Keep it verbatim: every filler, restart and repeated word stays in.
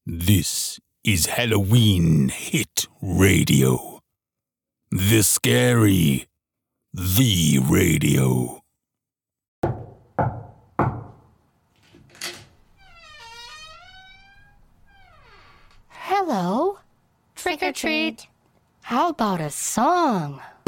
This is Halloween Hit Radio. The Scary, the Radio. Hello. Trick or treat. How about a song?